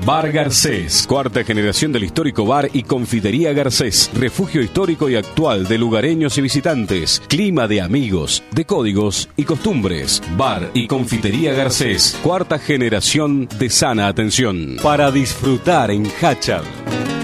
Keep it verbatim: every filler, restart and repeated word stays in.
Bar Garcés, cuarta generación del histórico bar y confitería Garcés, refugio histórico y actual de lugareños y visitantes, clima de amigos, de códigos y costumbres. Bar y confitería Garcés, cuarta generación de sana atención. Para disfrutar en Hachal.